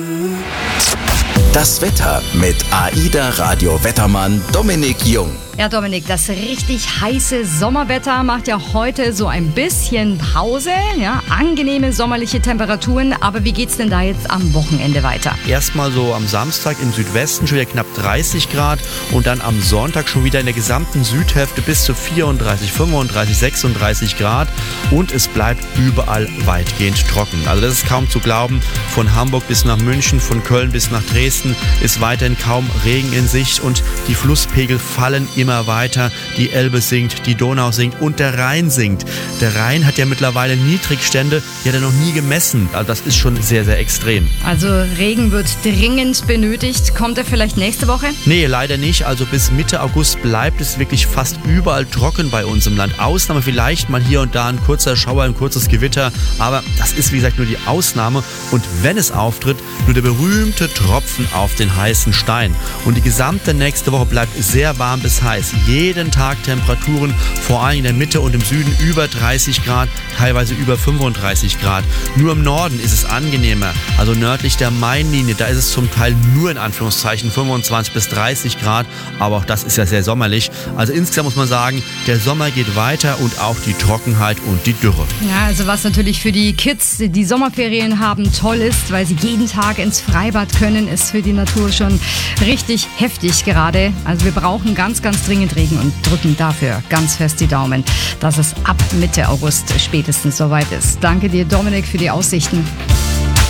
Das Wetter mit AIDA Radio Wettermann Dominik Jung. Ja, Dominik, das richtig heiße Sommerwetter macht ja heute so ein bisschen Pause. Ja, angenehme sommerliche Temperaturen. Aber wie geht's denn da jetzt am Wochenende weiter? Erstmal so am Samstag im Südwesten schon wieder knapp 30 Grad und dann am Sonntag schon wieder in der gesamten Südhälfte bis zu 34, 35, 36 Grad. Und es bleibt überall weitgehend trocken. Also das ist kaum zu glauben. Von Hamburg bis nach München, von Köln bis nach Dresden ist weiterhin kaum Regen in Sicht und die Flusspegel fallen immer weiter. Die Elbe sinkt, die Donau sinkt und der Rhein sinkt. Der Rhein hat ja mittlerweile Niedrigstände, die hat er noch nie gemessen. Also das ist schon sehr, sehr extrem. Also Regen wird dringend benötigt. Kommt er vielleicht nächste Woche? Nee, leider nicht. Also bis Mitte August bleibt es wirklich fast überall trocken bei uns im Land. Ausnahme vielleicht mal hier und da ein kurzer Schauer, ein kurzes Gewitter. Aber das ist wie gesagt nur die Ausnahme. Und wenn es auftritt, nur der berühmte Tropfen auf den heißen Stein. Und die gesamte nächste Woche bleibt sehr warm bis heiß. Jeden Tag Temperaturen, vor allem in der Mitte und im Süden über 30 Grad, teilweise über 35 Grad. Nur im Norden ist es angenehmer. Also nördlich der Mainlinie, da ist es zum Teil nur in Anführungszeichen 25 bis 30 Grad. Aber auch das ist ja sehr sommerlich. Also insgesamt muss man sagen, der Sommer geht weiter und auch die Trockenheit und die Dürre. Ja, also was natürlich für die Kids, die Sommerferien haben, toll ist, weil sie jeden Tag ins Freibad können, ist für die Natur schon richtig heftig gerade. Also wir brauchen ganz, ganz dringend Regen und drücken dafür ganz fest die Daumen, dass es ab Mitte August spätestens soweit ist. Danke dir, Dominik, für die Aussichten.